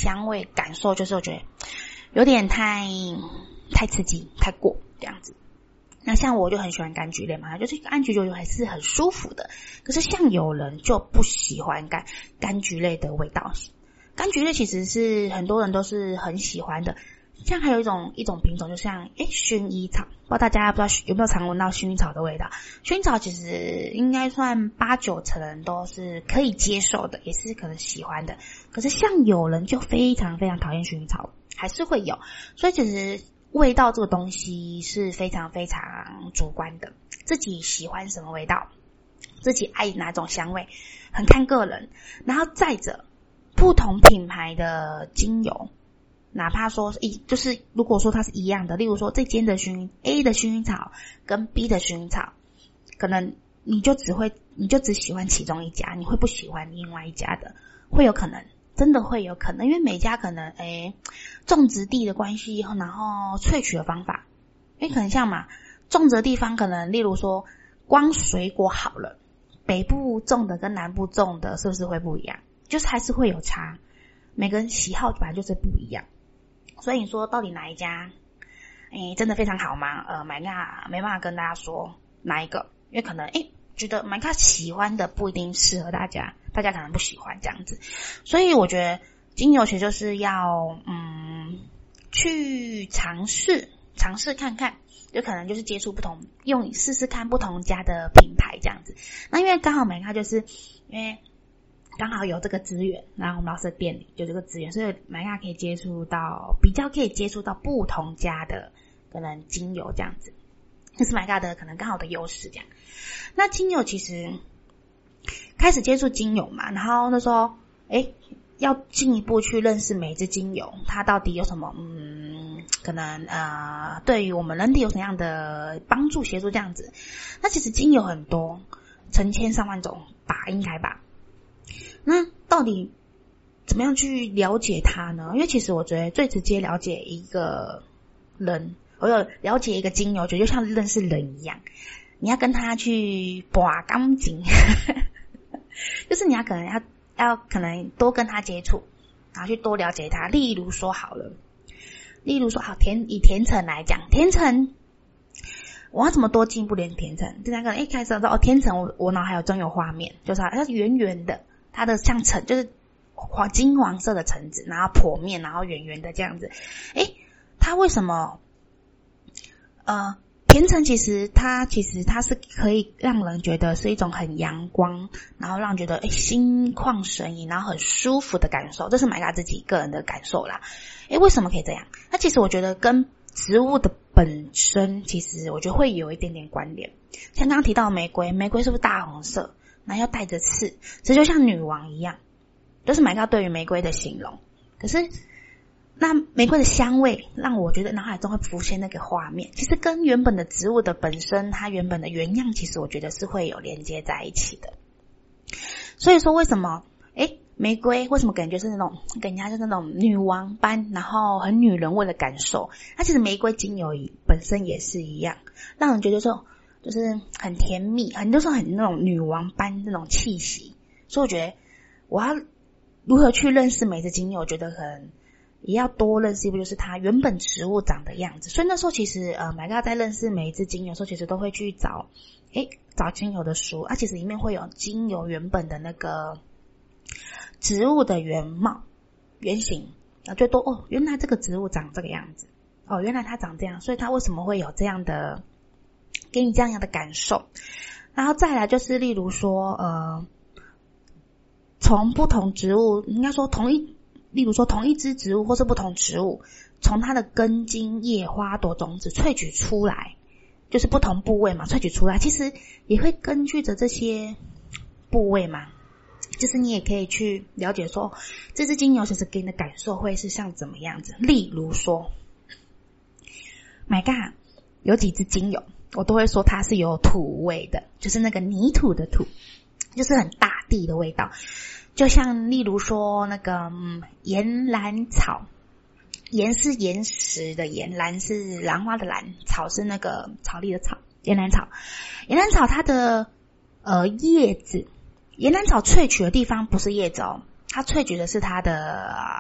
香味感受，就是我觉得有点太刺激太过这样子。那像我就很喜欢柑橘类嘛，就是柑橘就还是很舒服的。可是像有人就不喜欢柑橘类的味道。柑橘类其实是很多人都是很喜欢的。像还有一种品种，就像薰衣草，不知道大家不知道有没有常闻到薰衣草的味道。薰衣草其实应该算8-9成人都是可以接受的，也是可能喜欢的。可是像有人就非常非常讨厌薰衣草，还是会有。所以其实味道这个东西是非常非常主观的，自己喜欢什么味道，自己爱哪种香味，很看个人。然后再者，不同品牌的精油，哪怕说就是如果说它是一样的，例如说这间的A 的薰衣草跟 B 的薰衣草，可能你就只喜欢其中一家，你会不喜欢另外一家的，会有可能。真的会有可能，因为每家可能种植地的关系，然后萃取的方法，因为可能像嘛，种植的地方可能例如说光水果好了，北部种的跟南部种的是不是会不一样？就是还是会有差，每个人喜好本来就是不一样。所以你说到底哪一家真的非常好吗？买咖没办法跟大家说哪一个，因为可能觉得买咖喜欢的不一定适合大家，大家可能不喜欢这样子。所以我觉得精油其实就是要去尝试看看，就可能就是接触不同，试试看不同家的品牌这样子。那因为刚好买咖就是因为刚好有这个资源，然后我们老师的店里有这个资源，所以买咖可以比较可以接触到不同家的可能精油这样子，这是买咖的可能刚好的优势这样。那精油其实开始接触精油嘛，然后那时候要进一步去认识每一支精油它到底有什么可能对于我们人体有什么样的帮助协助这样子。那其实精油很多，成千上万种吧，应该吧。那到底怎么样去了解它呢？因为其实我觉得最直接了解一个人，我有了解一个精油，就像认识人一样，你要跟他去拔钢筋就是你要可能多跟他接触，然后去多了解他。例如说好，以甜橙来讲，甜橙我要怎么多进一步连甜橙？大家可能一开始说甜橙，我脑海有真有画面，就是它是圆圆的，它的像橙就是金黄色的橙子，然后剖面，然后圆圆的这样子。它为什么甜橙其实它是可以让人觉得是一种很阳光，然后让人觉得心旷神怡，然后很舒服的感受，这是买咖自己个人的感受啦。为什么可以这样？那其实我觉得跟植物的本身其实我觉得会有一点点关联。像刚刚提到玫瑰是不是大红色，然后要带着刺，这就像女王一样，这是买咖对于玫瑰的形容。可是那玫瑰的香味让我觉得脑海中会浮现那个画面，其实跟原本的植物的本身它原本的原样，其实我觉得是会有连接在一起的。所以说为什么玫瑰为什么感觉是那种给人家就是那种女王般，然后很女人味的感受，那其实玫瑰精油本身也是一样，让人觉得说就是很甜蜜，很多时候很那种女王般那种气息。所以我觉得我要如何去认识每支精油，我觉得也要多认识一步，就是它原本植物长的样子。所以那时候其实买咖在认识每一支精油的时候，其实都会去找精油的书，其实里面会有精油原本的那个植物的原貌原型，最多原来这个植物长这个样子，原来它长这样，所以它为什么会有这样的给你这样的感受。然后再来就是例如说从不同植物，应该说例如说同一支植物或是不同植物，从它的根茎叶花朵种子萃取出来，就是不同部位嘛萃取出来，其实也会根据着这些部位嘛，就是你也可以去了解说这支精油其实给你的感受会是像怎么样子。例如说买咖有几支精油我都会说它是有土味的，就是那个泥土的土，就是很大地的味道。就像例如说那个岩兰草，岩是岩石的岩，兰是兰花的兰，草是那个草粒的草，岩兰草它的叶子，岩兰草萃取的地方不是叶子它萃取的是它的